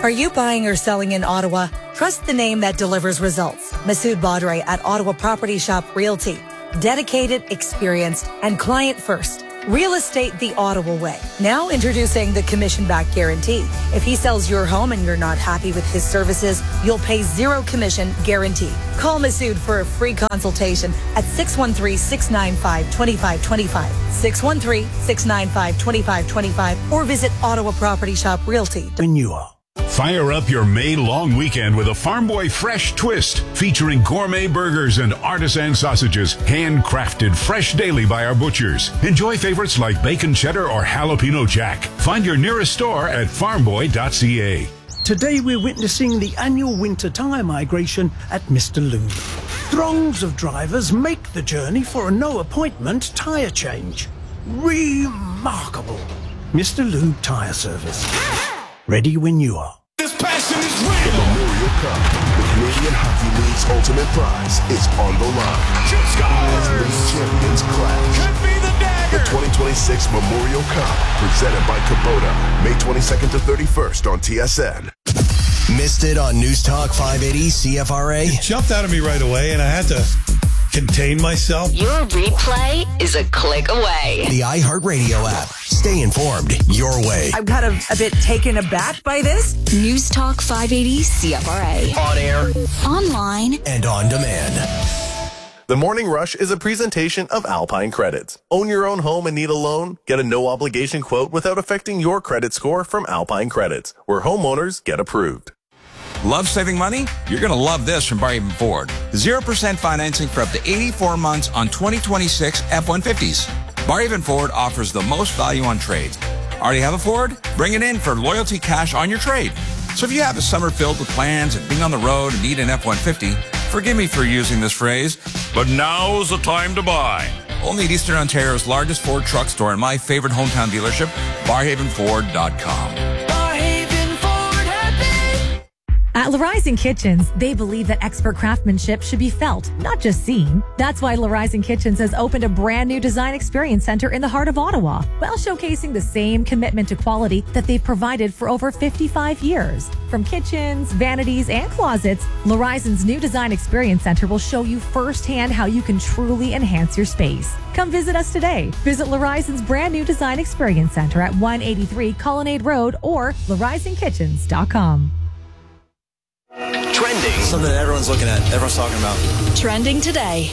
Are you buying or selling in Ottawa? Trust the name that delivers results. Masood Badre at Ottawa Property Shop Realty. Dedicated, experienced, and client first. Real estate the Ottawa way. Now introducing the commission-back guarantee. If he sells your home and you're not happy with his services, you'll pay zero commission guaranteed. Call Masood for a free consultation at 613-695-2525, 613-695-2525, or visit Ottawa Property Shop Realty. Renewal. Fire up your May long weekend with a Farm Boy Fresh Twist featuring gourmet burgers and artisan sausages, handcrafted fresh daily by our butchers. Enjoy favorites like bacon cheddar or jalapeno jack. Find your nearest store at farmboy.ca. Today we're witnessing the annual winter tyre migration at Mr. Lube. Throngs of drivers make the journey for a no-appointment tyre change. Remarkable. Mr. Lube Tyre Service. Ready when you are. This passion is real. The Memorial Cup, the Canadian Hockey League's ultimate prize, is on the line. As league champions clash. Could be the dagger. The 2026 Memorial Cup, presented by Kubota, May 22nd to 31st on TSN. Missed it on News Talk 580 CFRA? It jumped out of me right away, and I had to contain myself. Your replay is a click away. The iHeartRadio app. Stay informed your way. I'm kind of a bit taken aback by this. News Talk 580 CFRA. On air, online, and on demand. The Morning Rush is a presentation of Alpine Credits. Own your own home and need a loan? Get a no-obligation quote without affecting your credit score from Alpine Credits, where homeowners get approved. Love saving money? You're going to love this from Barhaven Ford. 0% financing for up to 84 months on 2026 F-150s. Barhaven Ford offers the most value on trades. Already have a Ford? Bring it in for loyalty cash on your trade. So if you have a summer filled with plans and being on the road and need an F-150, forgive me for using this phrase, but now's the time to buy. Only at Eastern Ontario's largest Ford truck store and my favorite hometown dealership, barhavenford.com. At Larizon Kitchens, they believe that expert craftsmanship should be felt, not just seen. That's why Larizon Kitchens has opened a brand new design experience center in the heart of Ottawa, while showcasing the same commitment to quality that they've provided for over 55 years. From kitchens, vanities, and closets, Larizon's new design experience center will show you firsthand how you can truly enhance your space. Come visit us today. Visit Larizon's brand new design experience center at 183 Colonnade Road or LarizonKitchens.com. Trending. Something that everyone's looking at, everyone's talking about. Trending today.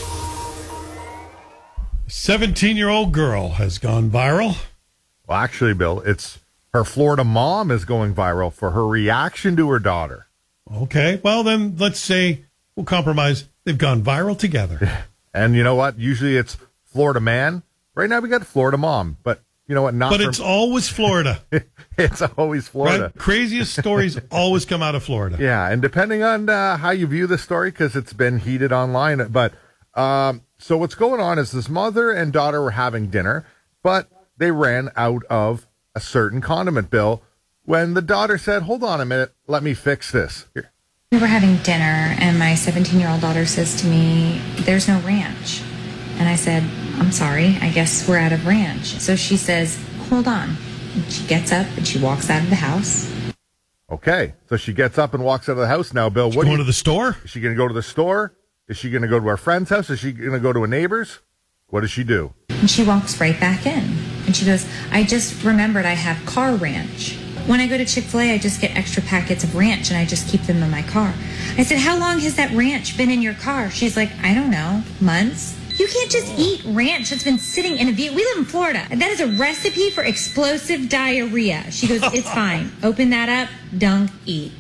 17-year-old girl has gone viral. Well, actually, Bill, it's her Florida mom is going viral for her reaction to her daughter. Okay, well then let's say we'll compromise. They've gone viral together. And you know what? Usually it's Florida man. Right now we got Florida mom, but you know what? It's always Florida. It's always Florida. Right? Craziest stories always come out of Florida. Yeah, and depending on how you view the story, because it's been heated online. But so what's going on is this mother and daughter were having dinner, but they ran out of a certain condiment, Bill, when the daughter said, hold on a minute, let me fix this. Here. We were having dinner, and my 17-year-old daughter says to me, there's no ranch. And I said, I'm sorry, I guess we're out of ranch. So she says, hold on. And she gets up and she walks out of the house. Okay, so she gets up and walks out of the house now, Bill. Going to the store? Is she going to go to the store? Is she going to go to her friend's house? Is she going to go to a neighbor's? What does she do? And she walks right back in. And she goes, I just remembered I have car ranch. When I go to Chick-fil-A, I just get extra packets of ranch and I just keep them in my car. I said, how long has that ranch been in your car? She's like, I don't know, months. You can't just eat ranch that's been sitting in a vehicle. We live in Florida. And that is a recipe for explosive diarrhea. She goes, it's fine. Open that up, dunk, eat.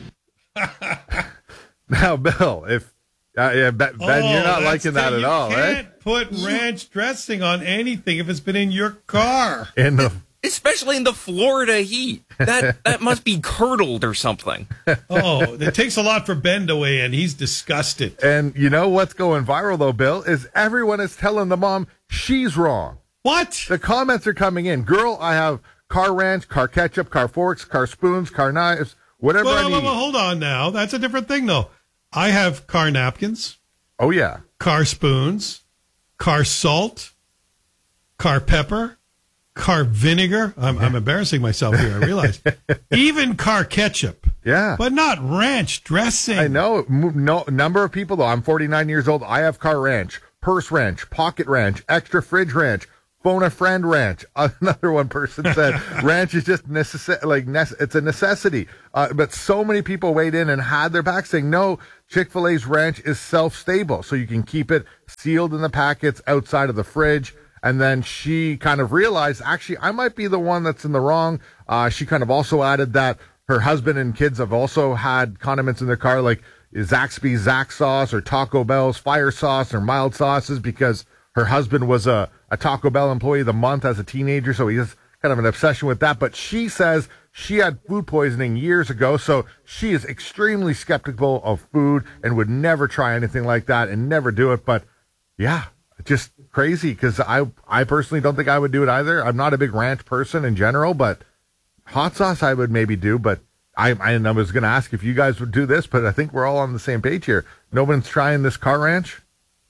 Now, Bill, if Ben, you're not liking that at all, right? You can't put ranch dressing on anything if it's been in your car. Especially in the Florida heat. That must be curdled or something. Oh, it takes a lot for Ben to weigh in. He's disgusted. And you know what's going viral, though, Bill, is everyone is telling the mom she's wrong. What? The comments are coming in. Girl, I have car ranch, car ketchup, car forks, car spoons, car knives, whatever I need. Well, hold on now. That's a different thing, though. I have car napkins. Oh, yeah. Car spoons, car salt, car pepper, car vinegar. I'm embarrassing myself here, I realize. Even car ketchup. Yeah. But not ranch dressing. I know. No number of people, though. I'm 49 years old. I have car ranch, purse ranch, pocket ranch, extra fridge ranch, phone a friend ranch. Another one person said ranch is just it's a necessity. But so many people weighed in and had their back saying, no, Chick-fil-A's ranch is self-stable. So you can keep it sealed in the packets outside of the fridge. And then she kind of realized, actually, I might be the one that's in the wrong. She kind of also added that her husband and kids have also had condiments in their car, like Zaxby's Zax sauce or Taco Bell's fire sauce or mild sauces, because her husband was a Taco Bell employee of the month as a teenager, so he has kind of an obsession with that. But she says she had food poisoning years ago, so she is extremely skeptical of food and would never try anything like that and never do it. But yeah, just crazy, because I personally don't think I would do it either. I'm not a big ranch person in general, but hot sauce I would maybe do. But I was going to ask if you guys would do this, but I think we're all on the same page here. No one's trying this car ranch?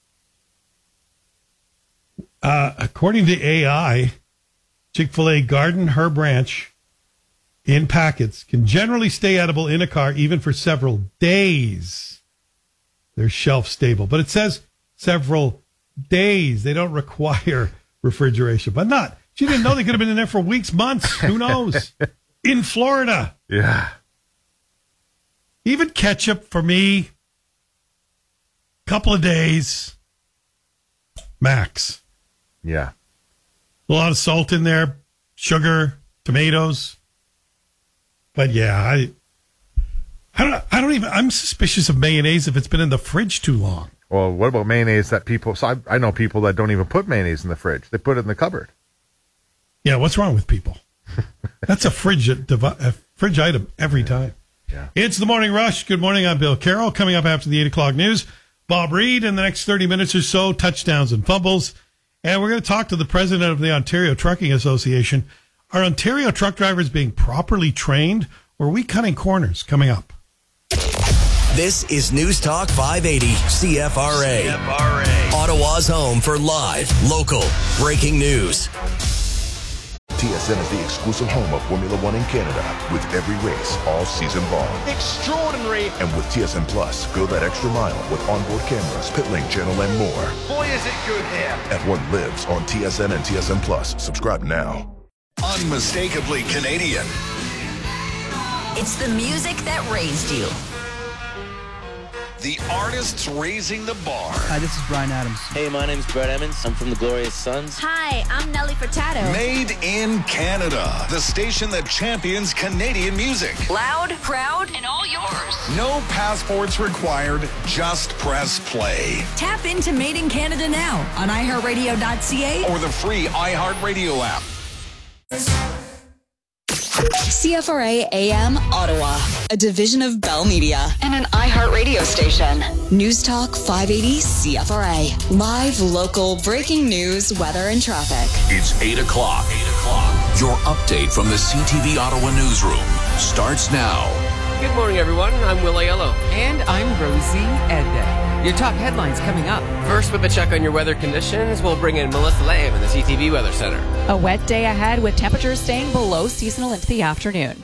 According to AI, Chick-fil-A Garden Herb Ranch in packets can generally stay edible in a car even for several days. They're shelf stable, but it says several days. They don't require refrigeration, but not. She didn't know they could have been in there for weeks, months. Who knows? In Florida. Yeah. Even ketchup for me, couple of days, max. Yeah. A lot of salt in there, sugar, tomatoes. But yeah, I'm suspicious of mayonnaise if it's been in the fridge too long. Well, what about mayonnaise that people, so I know people that don't even put mayonnaise in the fridge. They put it in the cupboard. Yeah, what's wrong with people? That's a fridge item every time. Yeah. It's the Morning Rush. Good morning, I'm Bill Carroll. Coming up after the 8 o'clock news, Bob Reed in the next 30 minutes or so, touchdowns and fumbles. And we're going to talk to the president of the Ontario Trucking Association. Are Ontario truck drivers being properly trained, or are we cutting corners? Coming up. This is News Talk 580 CFRA. Ottawa's home for live, local, breaking news. TSN is the exclusive home of Formula One in Canada, with every race all season long. Extraordinary. And with TSN Plus, go that extra mile with onboard cameras, pit lane channel, and more. Boy, is it good here. F1 lives on TSN and TSN Plus. Subscribe now. Unmistakably Canadian. It's the music that raised you. The artists raising the bar. Hi, this is Bryan Adams. Hey, my name's Brett Emmons. I'm from the Glorious Sons. Hi, I'm Nelly Furtado. Made in Canada. The station that champions Canadian music. Loud, proud, and all yours. No passports required. Just press play. Tap into Made in Canada now on iHeartRadio.ca or the free iHeartRadio app. CFRA AM Ottawa, a division of Bell Media and an iHeartRadio station. News Talk 580 CFRA. Live, local, breaking news, weather, and traffic. It's 8 o'clock. 8 o'clock. Your update from the CTV Ottawa newsroom starts now. Good morning, everyone. I'm Will Aiello. And I'm Rosie Edda. Your top headlines coming up. First, with a check on your weather conditions, we'll bring in Melissa Lamb in the CTV Weather Center. A wet day ahead with temperatures staying below seasonal into the afternoon.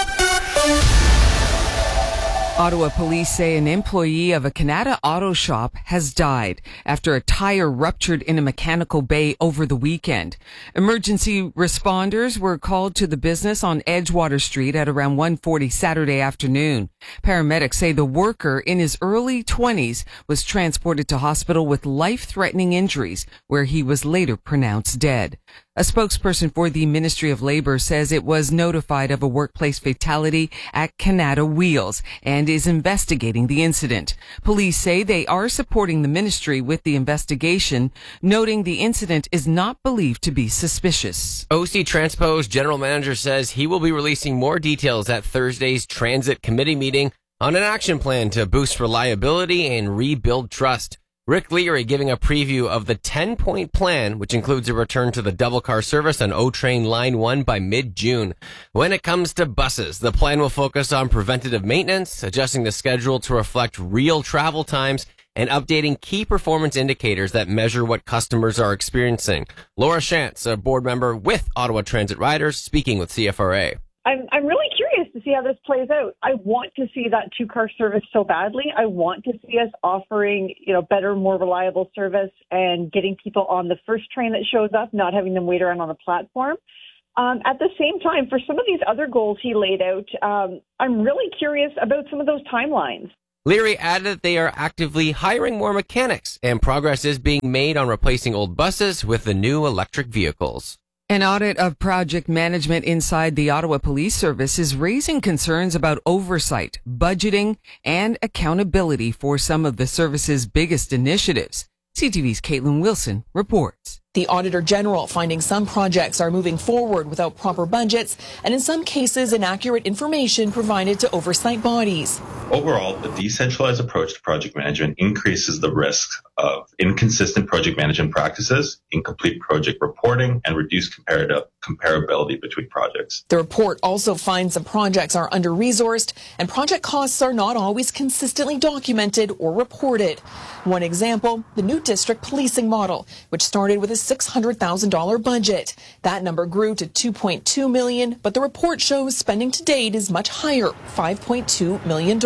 Ottawa police say an employee of a Canada Auto shop has died after a tire ruptured in a mechanical bay over the weekend. Emergency responders were called to the business on Edgewater Street at around 1:40 Saturday afternoon. Paramedics say the worker in his early 20s was transported to hospital with life-threatening injuries, where he was later pronounced dead. A spokesperson for the Ministry of Labour says it was notified of a workplace fatality at Canada Wheels and is investigating the incident. Police say they are supporting the ministry with the investigation, noting the incident is not believed to be suspicious. OC Transpo's general manager says he will be releasing more details at Thursday's Transit Committee meeting on an action plan to boost reliability and rebuild trust. Rick Leary giving a preview of the 10-point plan, which includes a return to the double-car service on O-Train Line 1 by mid-June. When it comes to buses, the plan will focus on preventative maintenance, adjusting the schedule to reflect real travel times, and updating key performance indicators that measure what customers are experiencing. Laura Shantz, a board member with Ottawa Transit Riders, speaking with CFRA. I'm really curious curious to see how this plays out. I want to see that two-car service so badly. I want to see us offering, better, more reliable service and getting people on the first train that shows up, not having them wait around on the platform. At the same time, for some of these other goals he laid out, I'm really curious about some of those timelines. Leary added that they are actively hiring more mechanics, and progress is being made on replacing old buses with the new electric vehicles. An audit of project management inside the Ottawa Police Service is raising concerns about oversight, budgeting, and accountability for some of the service's biggest initiatives. CTV's Caitlin Wilson reports. The Auditor General finding some projects are moving forward without proper budgets and in some cases inaccurate information provided to oversight bodies. Overall, the decentralized approach to project management increases the risk of inconsistent project management practices, incomplete project reporting, and reduced comparability between projects. The report also finds some projects are under-resourced and project costs are not always consistently documented or reported. One example, the new district policing model, which started with a $600,000 budget. That number grew to $2.2 million, but the report shows spending to date is much higher, $5.2 million.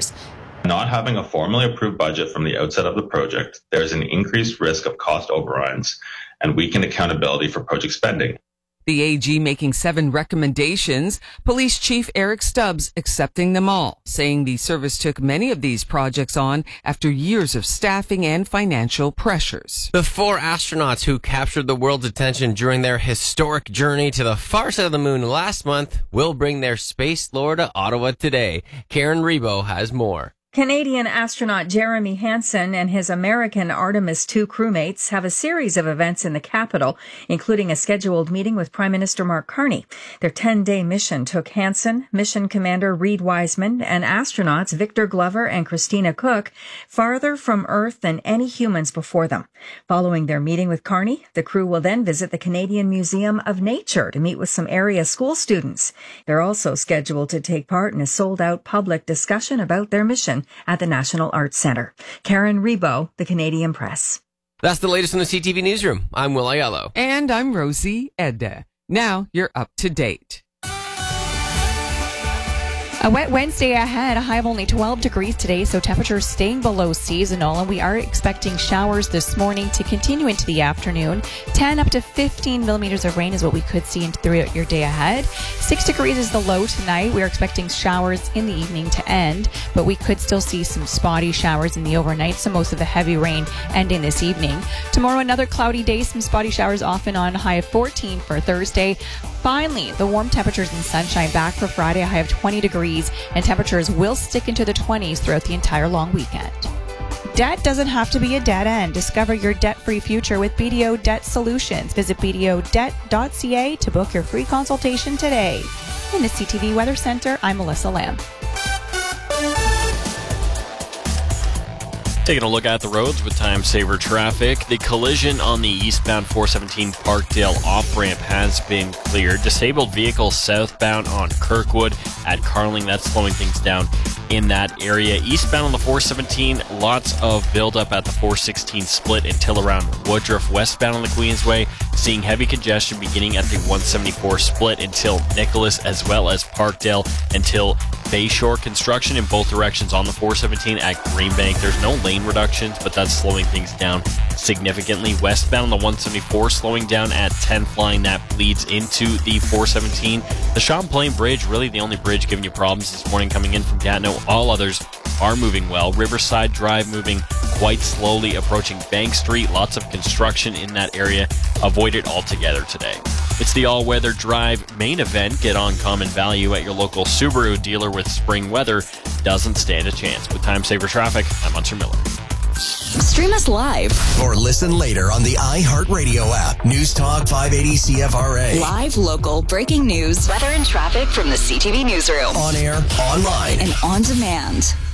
Not having a formally approved budget from the outset of the project, there is an increased risk of cost overruns and weakened accountability for project spending. The AG making 7 recommendations, Police Chief Eric Stubbs accepting them all, saying the service took many of these projects on after years of staffing and financial pressures. The 4 astronauts who captured the world's attention during their historic journey to the far side of the moon last month will bring their space lore to Ottawa today. Karen Rebo has more. Canadian astronaut Jeremy Hansen and his American Artemis II crewmates have a series of events in the capital, including a scheduled meeting with Prime Minister Mark Carney. Their 10-day mission took Hansen, Mission Commander Reed Wiseman, and astronauts Victor Glover and Christina Cook farther from Earth than any humans before them. Following their meeting with Carney, the crew will then visit the Canadian Museum of Nature to meet with some area school students. They're also scheduled to take part in a sold-out public discussion about their mission at the National Arts Centre. Karen Rebo, The Canadian Press. That's the latest in the CTV Newsroom. I'm Will Aiello. And I'm Rosie Edda. Now you're up to date. A wet Wednesday ahead, a high of only 12 degrees today, so temperatures staying below seasonal, and we are expecting showers this morning to continue into the afternoon. 10 up to 15 millimeters of rain is what we could see throughout your day ahead. 6 degrees is the low tonight. We're expecting showers in the evening to end, but we could still see some spotty showers in the overnight, so most of the heavy rain ending this evening. Tomorrow, another cloudy day, some spotty showers off and on, high of 14 for Thursday. Finally, the warm temperatures and sunshine back for Friday, a high of 20 degrees, and temperatures will stick into the 20s throughout the entire long weekend. Debt doesn't have to be a dead end. Discover your debt-free future with BDO Debt Solutions. Visit BDOdebt.ca to book your free consultation today. In the CTV Weather Center, I'm Melissa Lamb. Taking a look at the roads with time-saver traffic. The collision on the eastbound 417 Parkdale off-ramp has been cleared. Disabled vehicle southbound on Kirkwood at Carling. That's slowing things down in that area. Eastbound on the 417, lots of buildup at the 416 split until around Woodruff. Westbound on the Queensway, seeing heavy congestion beginning at the 174 split until Nicholas, as well as Parkdale until Bayshore. Construction in both directions on the 417 at Greenbank. There's no lane reductions, but that's slowing things down significantly. Westbound on the 174 slowing down at 10th line. That leads into the 417. The Champlain Bridge, really the only bridge giving you problems this morning coming in from Gatineau. All others are moving well. Riverside Drive moving quite slowly, approaching Bank Street. Lots of construction in that area. Avoid it altogether today. It's the all-weather drive main event. Get on common value at your local Subaru dealer with spring weather. Doesn't stand a chance. With time-saver traffic, I'm Hunter Miller. Stream us live or listen later on the iHeartRadio app. News Talk 580 CFRA. Live, local, breaking news, weather and traffic from the CTV Newsroom. On air, online, and on demand.